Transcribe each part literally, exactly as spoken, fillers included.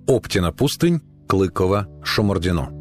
Оптина пустынь, Клыково, Шамардино.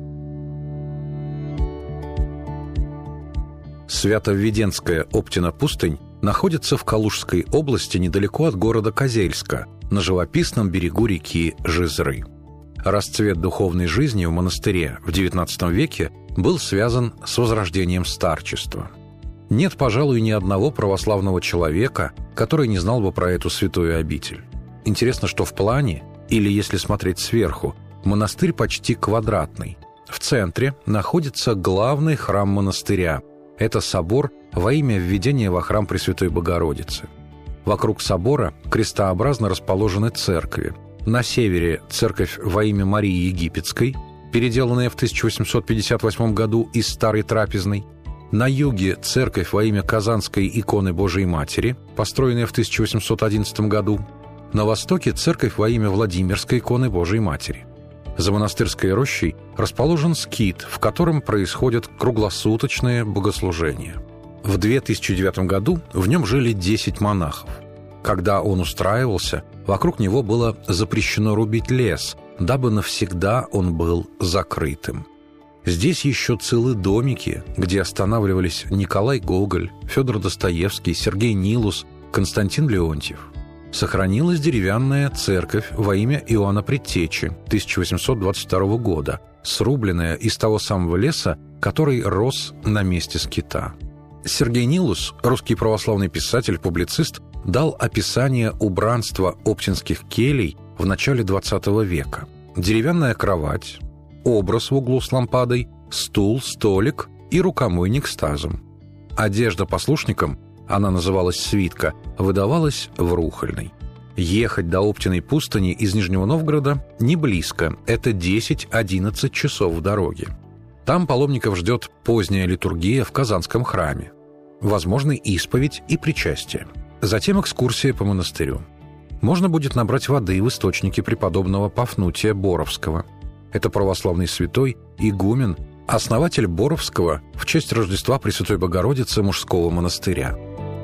Свято-Введенская Оптина пустынь находится в Калужской области недалеко от города Козельска, на живописном берегу реки Жизры. Расцвет духовной жизни в монастыре в девятнадцатом веке был связан с возрождением старчества. Нет, пожалуй, ни одного православного человека, который не знал бы про эту святую обитель. Интересно, что в плане, или если смотреть сверху, монастырь почти квадратный. В центре находится главный храм монастыря. Это собор во имя введения во храм Пресвятой Богородицы. Вокруг собора крестообразно расположены церкви. На севере церковь во имя Марии Египетской, переделанная в тысяча восемьсот пятьдесят восьмом году из Старой Трапезной. На юге церковь во имя Казанской иконы Божией Матери, построенная в тысяча восемьсот одиннадцатом году. На востоке церковь во имя Владимирской иконы Божией Матери. За монастырской рощей расположен скит, в котором происходят круглосуточные богослужения. В две тысячи девятом году в нем жили десять монахов. Когда он устраивался, вокруг него было запрещено рубить лес, дабы навсегда он был закрытым. Здесь еще целы домики, где останавливались Николай Гоголь, Федор Достоевский, Сергей Нилус, Константин Леонтьев. Сохранилась деревянная церковь во имя Иоанна Предтечи тысяча восемьсот двадцать второго года, срубленная из того самого леса, который рос на месте скита. Сергей Нилус, русский православный писатель, публицист, дал описание убранства оптинских келей в начале двадцатого века. Деревянная кровать, образ в углу с лампадой, стул, столик и рукомойник с тазом. Одежда послушникам, она называлась свитка, выдавалась в Рухольной. Ехать до Оптиной пустыни из Нижнего Новгорода не близко, это десять-одиннадцать часов в дороге. Там паломников ждет поздняя литургия в Казанском храме. Возможны исповедь и причастие. Затем экскурсия по монастырю. Можно будет набрать воды в источнике преподобного Пафнутия Боровского. Это православный святой, игумен, основатель Боровского в честь Рождества Пресвятой Богородицы мужского монастыря.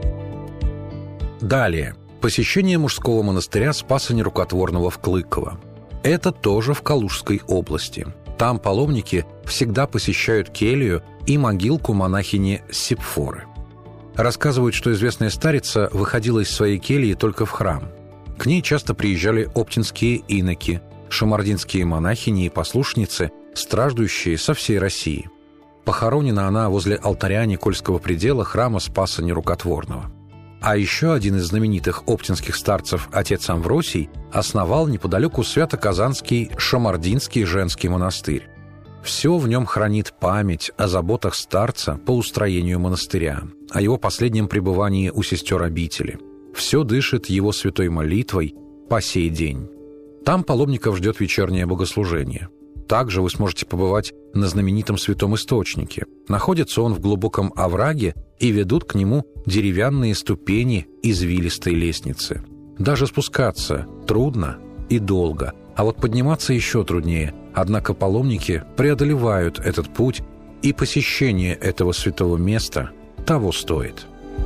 Далее. Посещение мужского монастыря Спаса Нерукотворного в Клыково. Это тоже в Калужской области. Там паломники всегда посещают келью и могилку монахини Сепфоры. Рассказывают, что известная старица выходила из своей кельи только в храм. К ней часто приезжали оптинские иноки, шамардинские монахини и послушницы, страждущие со всей России. Похоронена она возле алтаря Никольского предела храма Спаса Нерукотворного. А еще один из знаменитых оптинских старцев, отец Амвросий, основал неподалеку Свято-Казанский Шамардинский женский монастырь. Все в нем хранит память о заботах старца по устроению монастыря, о его последнем пребывании у сестер обители. Все дышит его святой молитвой по сей день. Там паломников ждет вечернее богослужение. Также вы сможете побывать на знаменитом святом источнике. Находится он в глубоком овраге, и ведут к нему деревянные ступени извилистой лестницы. Даже спускаться трудно и долго, а вот подниматься еще труднее. Однако паломники преодолевают этот путь, и посещение этого святого места того стоит.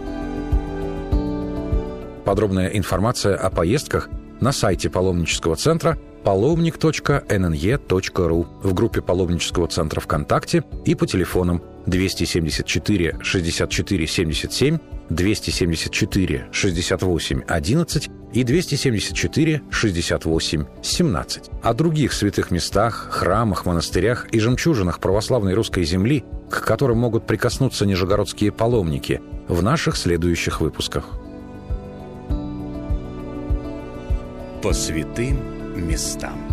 Подробная информация о поездках на сайте паломнического центра паломник точка эн эн е точка ру, в группе паломнического центра ВКонтакте и по телефонам двести семьдесят четыре шестьдесят четыре семьдесят семь, двести семьдесят четыре шестьдесят восемь одиннадцать и двести семьдесят четыре шестьдесят восемь семнадцать. О других святых местах, храмах, монастырях и жемчужинах православной русской земли, к которым могут прикоснуться нижегородские паломники, в наших следующих выпусках. По святым местам.